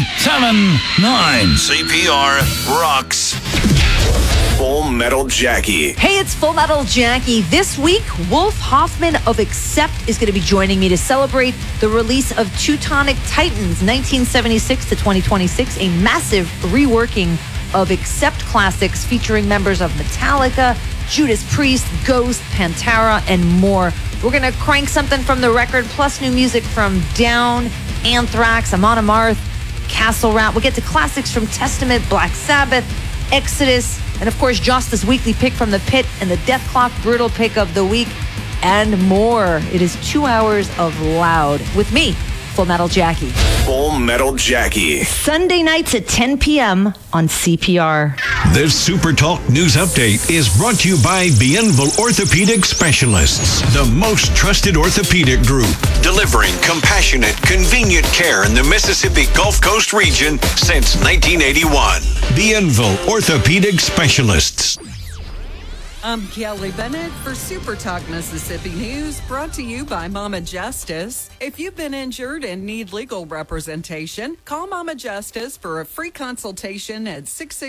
7, 9. CPR rocks. Full Metal Jackie. Hey, it's Full Metal Jackie. This week, Wolf Hoffman of Accept is going to be joining me to celebrate the release of Teutonic Titans 1976 to 2026, a massive reworking of Accept classics featuring members of Metallica, Judas Priest, Ghost, Pantera, and more. We're going to crank something from the record, plus new music from Down, Anthrax, Amon Amarth, Castle Rat. We'll get to classics from Testament, Black Sabbath, Exodus, and of course, Josta's weekly pick from the pit and the Death Clock Brutal pick of the week, and more. It is 2 hours of loud with me, Full Metal Jackie. Full Metal Jackie. Sunday nights at 10 p.m. on CPR. This Super Talk News Update is brought to you by Bienville Orthopedic Specialists, the most trusted orthopedic group, delivering compassionate, convenient care in the Mississippi Gulf Coast region since 1981. Bienville Orthopedic Specialists. I'm Kelly Bennett for Super Talk Mississippi News, brought to you by Mama Justice. If you've been injured and need legal representation, call Mama Justice for a free consultation at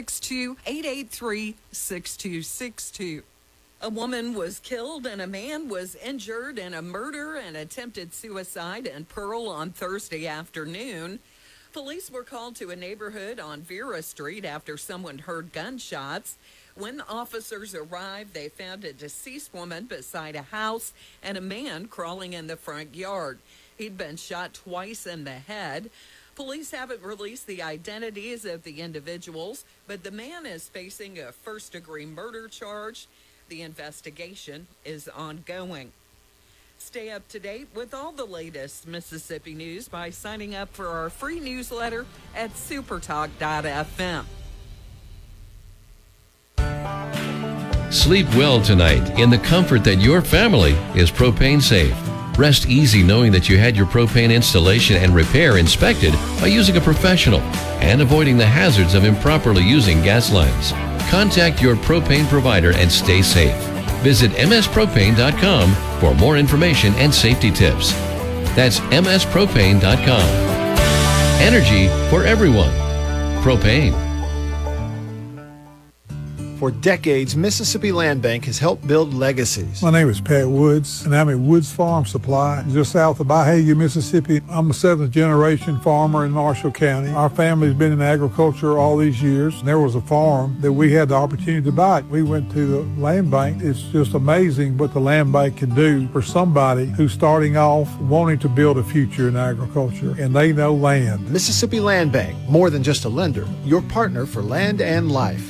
662-883-6262. A woman was killed and a man was injured in a murder and attempted suicide in Pearl on Thursday afternoon. Police were called to a neighborhood on Vera Street after someone heard gunshots. When the officers arrived, they found a deceased woman beside a house and a man crawling in the front yard. He'd been shot twice in the head. Police haven't released the identities of the individuals, but the man is facing a first-degree murder charge. The investigation is ongoing. Stay up to date with all the latest Mississippi news by signing up for our free newsletter at supertalk.fm. Sleep well tonight in the comfort that your family is propane safe. Rest easy knowing that you had your propane installation and repair inspected by using a professional and avoiding the hazards of improperly using gas lines. Contact your propane provider and stay safe. Visit mspropane.com for more information and safety tips. That's mspropane.com. Energy for everyone. Propane. For decades, Mississippi Land Bank has helped build legacies. My name is Pat Woods, and I'm at Woods Farm Supply, just south of Byhalia, Mississippi. I'm a seventh-generation farmer in Marshall County. Our family's been in agriculture all these years. There was a farm that we had the opportunity to buy. We went to the land bank. It's just amazing what the land bank can do for somebody who's starting off wanting to build a future in agriculture, and they know land. Mississippi Land Bank, more than just a lender, your partner for land and life.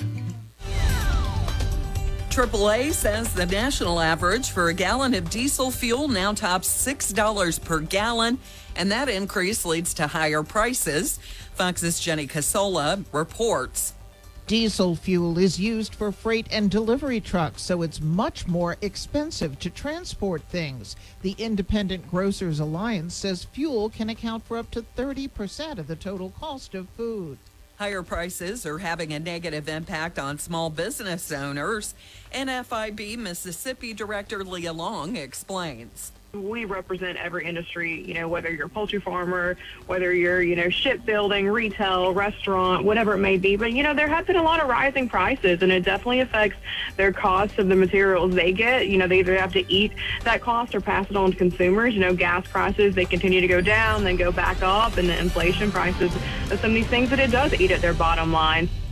AAA says the national average for a gallon of diesel fuel now tops $6 per gallon, and that increase leads to higher prices. Fox's Jenny Casola reports. Diesel fuel is used for freight and delivery trucks, so it's much more expensive to transport things. The Independent Grocers Alliance says fuel can account for up to 30% of the total cost of food. Higher prices are having a negative impact on small business owners. NFIB Mississippi Director Leah Long explains. We represent every industry, whether you're a poultry farmer, whether you're, shipbuilding, retail, restaurant, whatever it may be. But, there have been a lot of rising prices, and it definitely affects their cost of the materials they get. They either have to eat that cost or pass it on to consumers. Gas prices, they continue to go down, then go back up, and the inflation prices of some of these things that it does eat at their bottom line.